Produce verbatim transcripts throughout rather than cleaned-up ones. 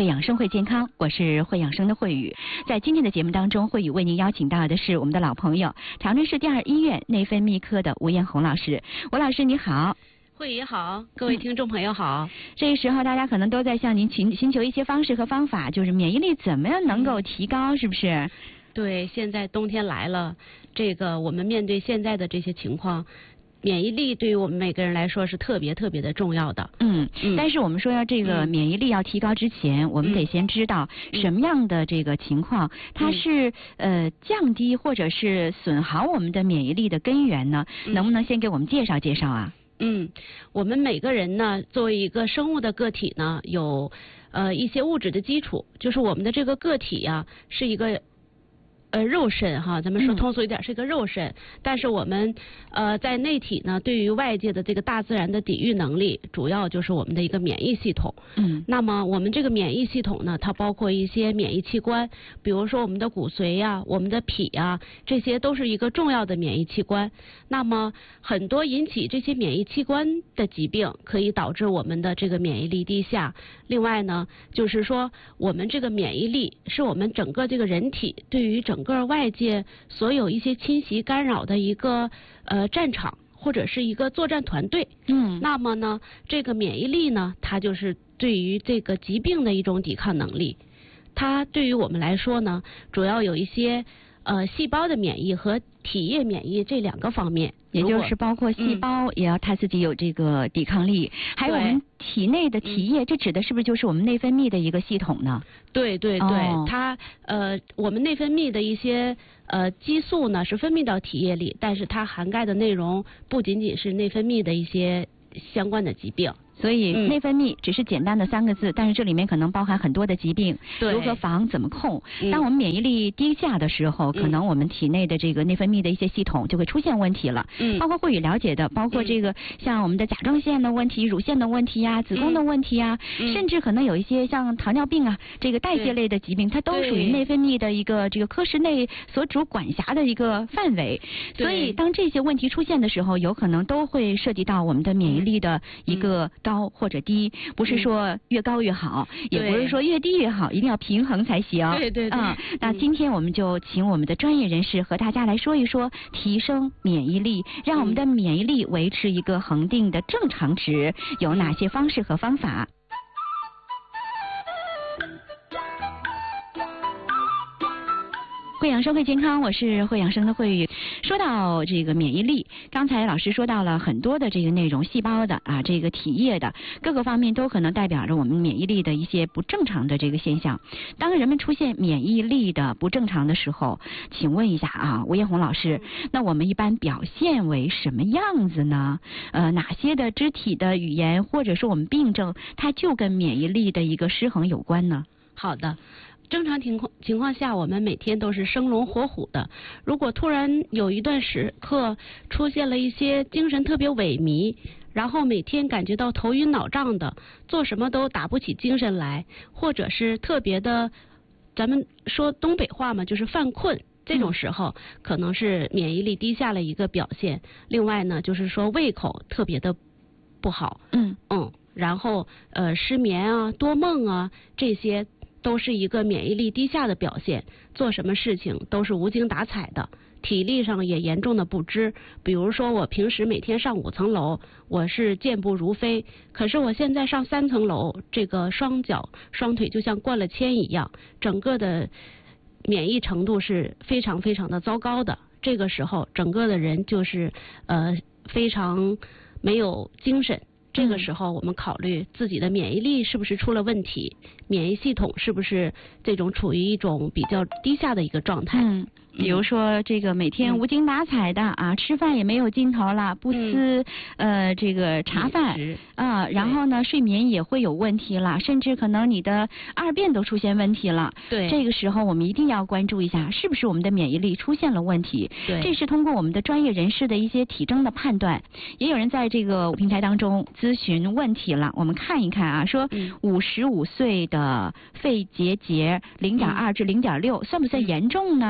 会养生会健康，我是会养生的慧宇。在今天的节目当中，慧宇为您邀请到的是我们的老朋友，长春市第二医院内分泌科的吴艳红老师。吴老师你好。 慧宇好，各位听众朋友好。 嗯、这个时候大家可能都在向您寻寻求一些方式和方法，就是免疫力怎么样能够提高，是不是？ 对，现在冬天来了，这个我们面对现在的这些情况，免疫力对于我们每个人来说是特别特别的重要的。 嗯，嗯但是我们说要这个免疫力要提高之前，嗯、我们得先知道什么样的这个情况，嗯、它是呃降低或者是损耗我们的免疫力的根源呢？嗯、能不能先给我们介绍介绍啊？ 嗯，我们每个人呢，作为一个生物的个体呢，有呃一些物质的基础，就是我们的这个个体呀、啊，是一个。呃，肉身哈，咱们说通俗一点，是一个肉身。嗯、但是我们呃在内体呢，对于外界的这个大自然的抵御能力，主要就是我们的一个免疫系统。嗯。那么我们这个免疫系统呢，它包括一些免疫器官，比如说我们的骨髓呀、啊、我们的脾呀、啊，这些都是一个重要的免疫器官。那么很多引起这些免疫器官的疾病，可以导致我们的这个免疫力低下。另外呢，就是说我们这个免疫力是我们整个这个人体对于整整个外界所有一些侵袭干扰的一个呃战场或者是一个作战团队。嗯，那么呢，这个免疫力呢，它就是对于这个疾病的一种抵抗能力。它对于我们来说呢，主要有一些呃细胞的免疫和体液免疫这两个方面。 也就是包括细胞也要它自己有这个抵抗力，嗯、还有我们体内的体液，这指的是不是就是我们内分泌的一个系统呢？ 对对对， 哦、 它呃我们内分泌的一些呃激素呢是分泌到体液里，但是它涵盖的内容不仅仅是内分泌的一些相关的疾病。 所以内分泌只是简单的三个字，嗯、但是这里面可能包含很多的疾病，如何防、怎么控。嗯、当我们免疫力低下的时候，可能我们体内的这个内分泌的一些系统就会出现问题了。嗯，包括慧宇了解的，包括这个像我们的甲状腺的问题、乳腺的问题呀、子宫的问题呀，嗯、甚至可能有一些像糖尿病啊，这个代谢类的疾病，它都属于内分泌的一个这个科室内所主管辖的一个范围。所以当这些问题出现的时候，有可能都会涉及到我们的免疫力的一个高或者低，不是说越高越好，嗯、也不是说越低越好，一定要平衡才行。 对对对。 嗯，那今天我们就请我们的专业人士和大家来说一说提升免疫力，让我们的免疫力维持一个恒定的正常值，有哪些方式和方法？会养生会健康，我是会养生的慧宇。说到这个免疫力，刚才老师说到了很多的这个内容，细胞的啊，这个体液的各个方面都可能代表着我们免疫力的一些不正常的这个现象。当人们出现免疫力的不正常的时候，请问一下啊，吴艳红老师，那我们一般表现为什么样子呢？呃，哪些的肢体的语言或者说我们病症，它就跟免疫力的一个失衡有关呢？ 好的。正常情况情况下，我们每天都是生龙活虎的。如果突然有一段时刻出现了一些精神特别萎靡，然后每天感觉到头晕脑胀的，做什么都打不起精神来，或者是特别的，咱们说东北话嘛，就是犯困。这种时候可能是免疫力低下了一个表现。另外呢，就是说胃口特别的不好。嗯嗯，然后呃失眠啊、多梦啊这些。都是一个免疫力低下的表现，做什么事情都是无精打采的，体力上也严重的不支。比如说我平时每天上五层楼，我是健步如飞，可是我现在上三层楼，这个双脚双腿就像灌了铅一样，整个的免疫程度是非常非常的糟糕的。这个时候整个的人就是呃非常没有精神。这个时候我们考虑自己的免疫力是不是出了问题，免疫系统是不是这种处于一种比较低下的一个状态。嗯， 比如说这个每天无精打采的、嗯、啊，吃饭也没有劲头了，不思、嗯、呃这个茶饭啊，然后呢睡眠也会有问题了，甚至可能你的二便都出现问题了。 对， 这个时候我们一定要关注一下，是不是我们的免疫力出现了问题。 对， 这是通过我们的专业人士的一些体征的判断。也有人在这个平台当中咨询问题了，我们看一看啊，说五十五岁的肺结节零点二至零点六算不算严重呢？嗯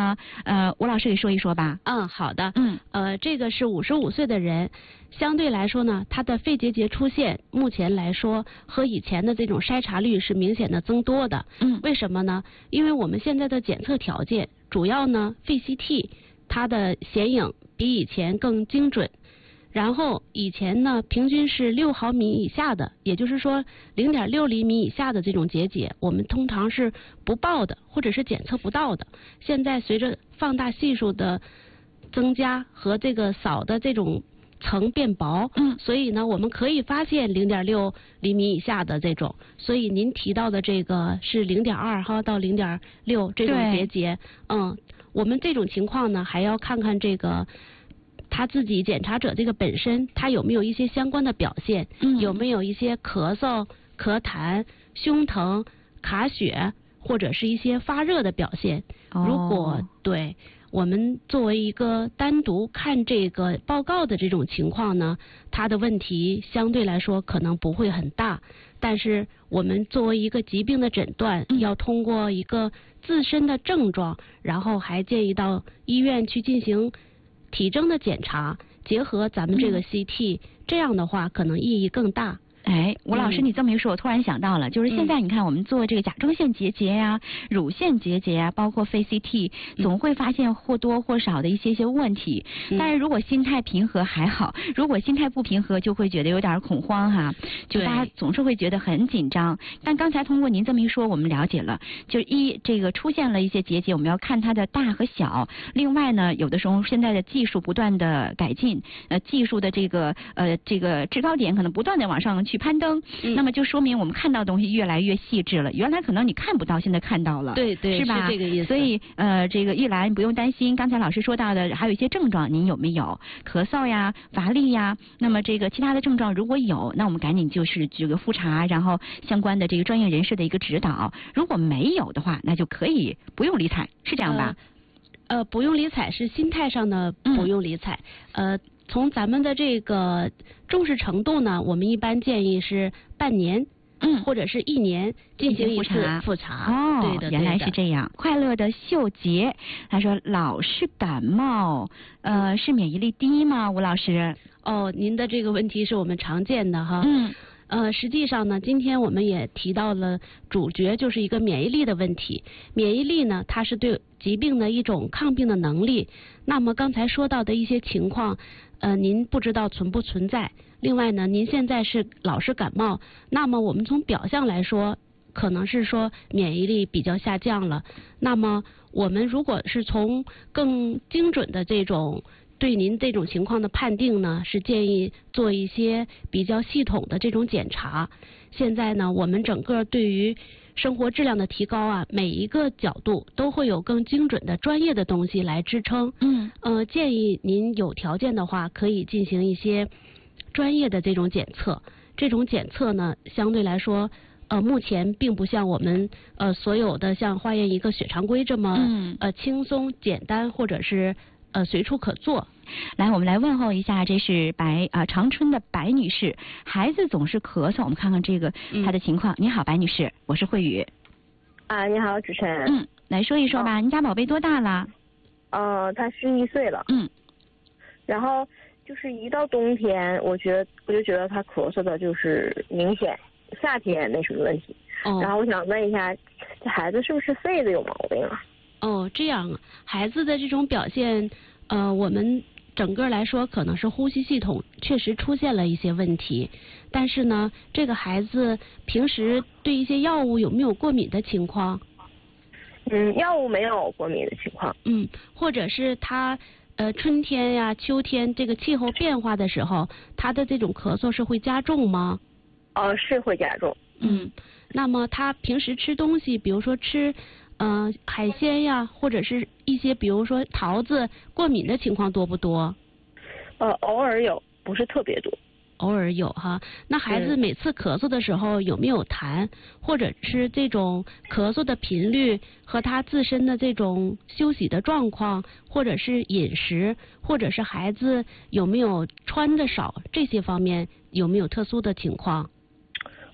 呃，吴老师给说一说吧。 嗯，好的。 嗯， 呃，这个是五十五岁的人，相对来说呢，他的肺结节出现，目前来说和以前的这种筛查率是明显的增多的。 嗯， 为什么呢？因为我们现在的检测条件，主要呢肺 C T 它的显影比以前更精准。然后以前呢，平均是六毫米以下的，也就是说零点六厘米以下的这种结节，我们通常是不报的，或者是检测不到的。现在随着放大系数的增加和这个扫的这种层变薄， 嗯， 所以呢，我们可以发现零点六厘米以下的这种。所以您提到的这个是零点二哈到零点六这种结节，嗯，我们这种情况呢，还要看看这个。他自己检查者这个本身，他有没有一些相关的表现？ 嗯， 有没有一些咳嗽、咳痰、胸疼、卡血，或者是一些发热的表现？ 哦、 如果对我们作为一个单独看这个报告的这种情况呢，他的问题相对来说可能不会很大。但是我们作为一个疾病的诊断， 嗯、 要通过一个自身的症状，然后还建议到医院去进行体征的检查，结合咱们这个 C T，、嗯、这样的话可能意义更大。 哎，吴老师，你这么一说，我突然想到了，就是现在你看我们做这个甲状腺结节呀、啊、乳腺结节呀、啊，包括肺 C T， 总会发现或多或少的一些些问题。 嗯、 但是如果心态平和还好，如果心态不平和，就会觉得有点恐慌哈，就大家总是会觉得很紧张。但刚才通过您这么一说，我们了解了，就一这个出现了一些结节，我们要看它的大和小。另外呢，有的时候现在的技术不断的改进，呃，技术的这个呃这个制高点可能不断的往上去攀登， 嗯、 那么就说明我们看到的东西越来越细致了。原来可能你看不到，现在看到了， 对对， 是吧？ 是这个意思。 所以呃，这个玉兰不用担心，刚才老师说到的还有一些症状，您有没有咳嗽呀、乏力呀？那么这个其他的症状如果有，那我们赶紧就是这个复查，然后相关的这个专业人士的一个指导。如果没有的话，那就可以不用理睬，是这样吧？ 呃，呃不用理睬是心态上的不用理睬，嗯、呃。从咱们的这个重视程度呢，我们一般建议是半年， 嗯， 或者是一年进行一次复查。 哦， 对的， 原来是这样。快乐的秀杰，他说老是感冒，呃，是免疫力低吗？吴老师？ 哦，您的这个问题是我们常见的哈。 嗯。 呃，实际上呢，今天我们也提到了主角就是一个免疫力的问题。免疫力呢，它是对疾病的一种抗病的能力。那么刚才说到的一些情况，呃，您不知道存不存在。另外呢，您现在是老是感冒，那么我们从表象来说，可能是说免疫力比较下降了。那么我们如果是从更精准的这种对您这种情况的判定呢，是建议做一些比较系统的这种检查。现在呢，我们整个对于生活质量的提高啊，每一个角度都会有更精准的专业的东西来支撑。 嗯， 呃，建议您有条件的话，可以进行一些专业的这种检测。这种检测呢，相对来说，呃，目前并不像我们呃所有的像化验一个血常规这么、 嗯、 呃轻松简单，或者是呃随处可做。 来，我们来问候一下，这是白啊、呃、长春的白女士，孩子总是咳嗽，我们看看这个她的情况。嗯、你好，白女士，我是慧宇。 啊，你好，主持人。 嗯，来说一说吧，哦、您家宝贝多大了？ 呃，他十一岁了。 嗯。 然后就是一到冬天，我觉得我就觉得他咳嗽的就是明显，夏天没什么问题。 哦。 然后我想问一下，这孩子是不是肺子有毛病啊？ 哦，这样，孩子的这种表现，呃，我们整个来说可能是呼吸系统确实出现了一些问题，但是呢，这个孩子平时对一些药物有没有过敏的情况？ 嗯，药物没有过敏的情况。 嗯，或者是他呃春天呀、秋天这个气候变化的时候，他的这种咳嗽是会加重吗？ 呃，是会加重。 嗯，那么他平时吃东西，比如说吃呃海鲜呀，或者是一些比如说桃子过敏的情况多不多？ 呃，偶尔有，不是特别多。 偶尔有哈，那孩子每次咳嗽的时候有没有痰，或者是这种咳嗽的频率和他自身的这种休息的状况，或者是饮食，或者是孩子有没有穿的少，这些方面有没有特殊的情况？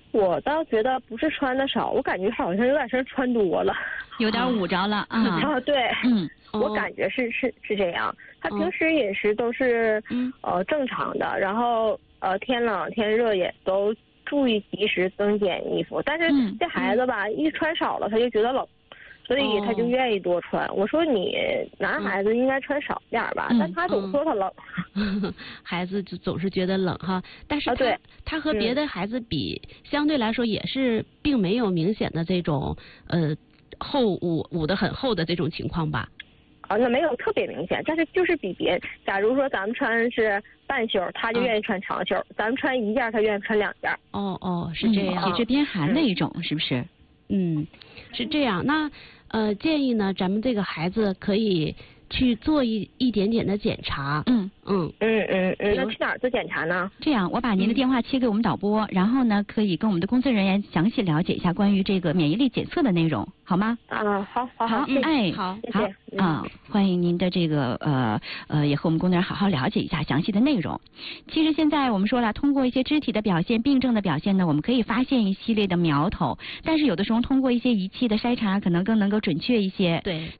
我倒觉得不是穿的少，我感觉好像有点像穿多了， 有点捂着了啊。 啊，对， 嗯， 我感觉是是是这样。他平时饮食都是嗯呃正常的，然后呃天冷天热也都注意及时增减衣服，但是这孩子吧，一穿少了他就觉得冷。所以他就愿意多穿。我说你男孩子应该穿少点吧，但他总说他冷。 孩子就总是觉得冷哈，但是他、 对他和别的孩子比，相对来说也是并没有明显的这种呃厚捂捂得很厚的这种情况吧。 啊，那没有特别明显，但是就是比别，假如说咱们穿是半袖，他就愿意穿长袖；咱们穿一件，他愿意穿两件。 哦哦，是这样， 体质偏寒的一种，是不是？ 嗯，是这样。那呃，建议呢，咱们这个孩子可以去做一一点点的检查。 嗯嗯嗯嗯嗯，那去哪儿做检查呢？ 这样，我把您的电话切给我们导播，嗯、然后呢，可以跟我们的工作人员详细了解一下关于这个免疫力检测的内容，好吗？ 啊，好，好， 好， 嗯、 哎， 好， 谢谢。 好啊、嗯，欢迎您的这个呃呃，也和我们工作人员好好了解一下详细的内容。其实现在我们说了，通过一些肢体的表现、病症的表现呢，我们可以发现一系列的苗头，但是有的时候通过一些仪器的筛查，可能更能够准确一些。 对。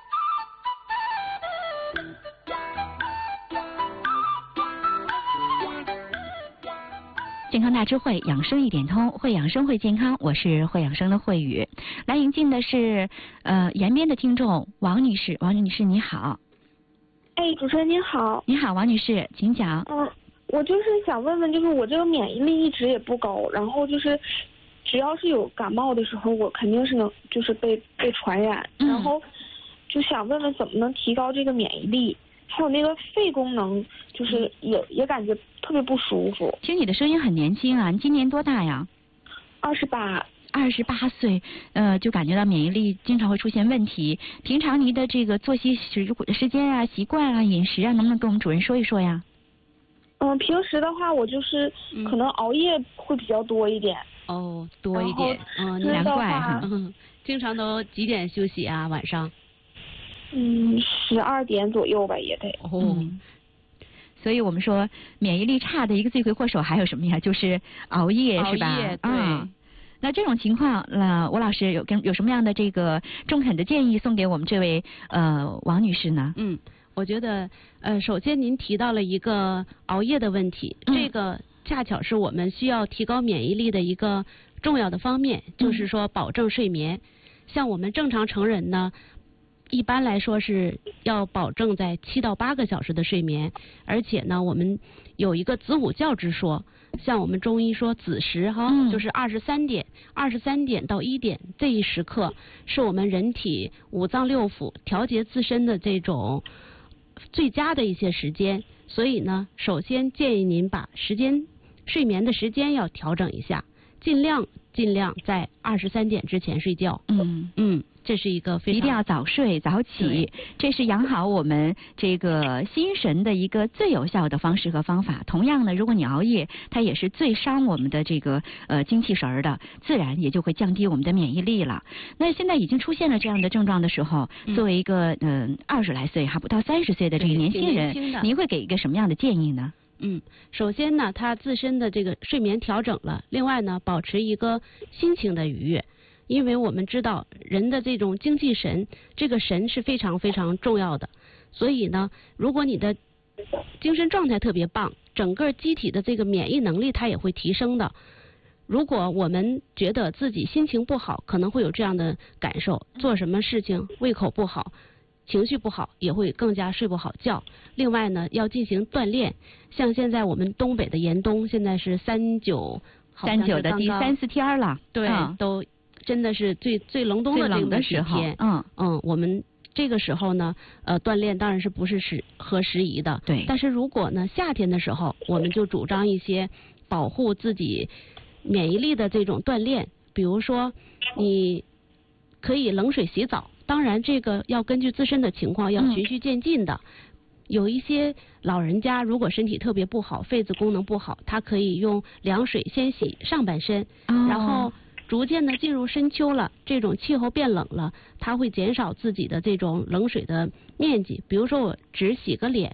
健康大智慧，养生一点通，会养生会健康，我是会养生的慧宇。来迎进的是呃延边的听众王女士，王女士你好。 哎，主持人您好。 你好，王女士，请讲。 嗯，我就是想问问，就是我这个免疫力一直也不高，然后就是只要是有感冒的时候，我肯定是能就是被被传染， 嗯、 然后就想问问怎么能提高这个免疫力，还有那个肺功能，就是也也感觉特别不舒服。 听你的声音很年轻啊，你今年多大呀？ 二十八。 二十八岁，呃，就感觉到免疫力经常会出现问题。平常您的这个作息时时间啊、习惯啊、饮食啊，能不能跟我们主任说一说呀？ 嗯，平时的话，我就是可能熬夜会比较多一点。 嗯、哦，多一点，嗯， 难怪哈。 嗯，经常都几点休息啊？晚上？ 嗯，十二点左右吧，也得。 哦。 嗯，所以我们说免疫力差的一个罪魁祸首还有什么呀？就是熬夜，是吧？ 熬夜，对。 嗯，那这种情况，呃，吴老师有跟有什么样的这个中肯的建议送给我们这位呃王女士呢？ 嗯，我觉得呃，首先您提到了一个熬夜的问题， 嗯、 这个恰巧是我们需要提高免疫力的一个重要的方面， 嗯、 就是说保证睡眠。像我们正常成人呢，一般来说是要保证在七到八个小时的睡眠，而且呢，我们有一个子午觉之说。像我们中医说子时哈， 嗯、 就是二十三点，二十三点到一点这一时刻，是我们人体五脏六腑调节自身的这种最佳的一些时间。所以呢，首先建议您把时间睡眠的时间要调整一下，尽量尽量在二十三点之前睡觉。 嗯嗯。这是一个非常一定要早睡早起，这是养好我们这个心神的一个最有效的方式和方法。同样呢，如果你熬夜，它也是最伤我们的这个呃精气神儿的，自然也就会降低我们的免疫力了。那现在已经出现了这样的症状的时候， 嗯、 作为一个嗯二十来岁还不到三十岁的这个年轻人，您会给一个什么样的建议呢？ 嗯，首先呢，他自身的这个睡眠调整了，另外呢，保持一个心情的愉悦。因为我们知道人的这种精气神，这个神是非常非常重要的，所以呢，如果你的精神状态特别棒，整个机体的这个免疫能力它也会提升的。如果我们觉得自己心情不好，可能会有这样的感受，做什么事情胃口不好，情绪不好，也会更加睡不好觉。另外呢，要进行锻炼，像现在我们东北的严冬，现在是三九， 三九的第三四天了， 对， 嗯、 都。真的是最最隆冬的这个时天， 嗯嗯，我们这个时候呢，呃，锻炼当然是不是适合时宜的， 对。 但是如果呢，夏天的时候，我们就主张一些保护自己免疫力的这种锻炼，比如说你可以冷水洗澡，当然这个要根据自身的情况，要循序渐进的。嗯、有一些老人家如果身体特别不好，肺子功能不好，他可以用凉水先洗上半身， 哦、 然后。逐渐的进入深秋了，这种气候变冷了，它会减少自己的这种冷水的面积。比如说我只洗个脸，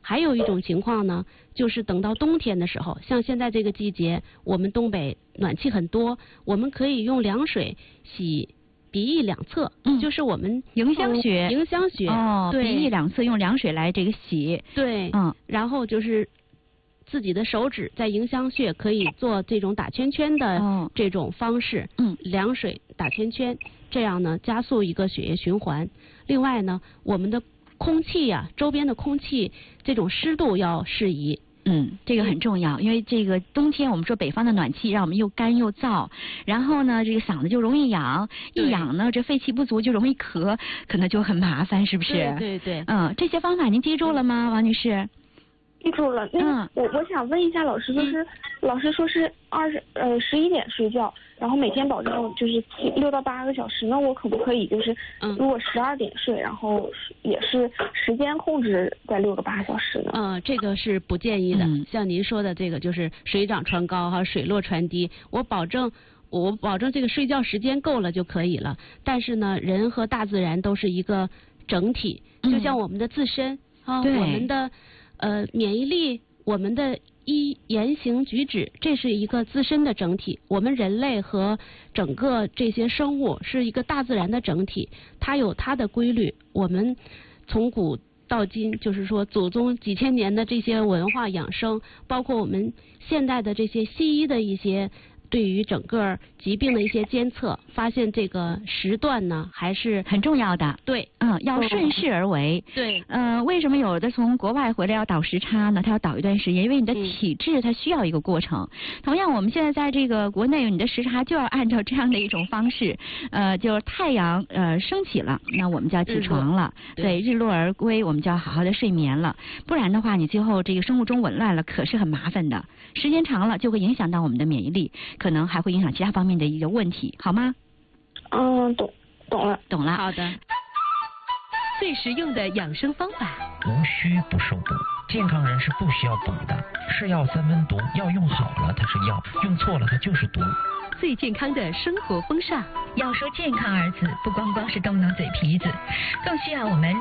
还有一种情况呢，就是等到冬天的时候，像现在这个季节，我们东北暖气很多，我们可以用凉水洗鼻翼两侧， 嗯， 就是我们迎香穴， 迎香穴哦， 对， 鼻翼两侧用凉水来这个洗， 对， 嗯， 然后就是自己的手指在迎香穴可以做这种打圈圈的这种方式， 嗯， 凉水打圈圈，这样呢加速一个血液循环。另外呢，我们的空气呀、啊，周边的空气这种湿度要适宜。 嗯，这个很重要，因为这个冬天我们说北方的暖气让我们又干又燥，然后呢这个嗓子就容易痒，一痒呢这肺气不足就容易咳，可能就很麻烦，是不是？ 对对对。 嗯，这些方法您记住了吗，王女士？ 记住了。那嗯， 我我想问一下老师，就是、嗯、老师说是二十呃十一点睡觉，然后每天保证就是六到八个小时，那我可不可以就是嗯，如果十二点睡，然后也是时间控制在六到八个小时呢？ 嗯，这个是不建议的。嗯、像您说的这个就是水涨船高哈，水落船低，我保证。我保证这个睡觉时间够了就可以了，但是呢，人和大自然都是一个整体，就像我们的自身、嗯、啊，我们的呃免疫力，我们的一言行举止，这是一个自身的整体。我们人类和整个这些生物是一个大自然的整体，它有它的规律。我们从古到今，就是说祖宗几千年的这些文化养生，包括我们现代的这些西医的一些。对于整个疾病的一些监测，发现这个时段呢还是很重要的。 对， 嗯，要顺势而为。 对， 嗯、呃，为什么有的从国外回来要倒时差呢？他要倒一段时间，因为你的体质它需要一个过程。嗯、同样，我们现在在这个国内，你的时差就要按照这样的一种方式，呃，就是太阳呃升起了，那我们就要起床了。对，日落而归，我们就要好好的睡眠了。不然的话，你最后这个生物钟紊乱了，可是很麻烦的。时间长了，就会影响到我们的免疫力。可能还会影响其他方面的一个问题，好吗？ 嗯，懂懂了， 懂了。 好的。 最实用的养生方法， 无需不受补，健康人是不需要补的。是药三分毒，药用好了它是药，用错了它就是毒。 最健康的生活风尚， 要说健康二字，不光光是动动嘴皮子，更需要我们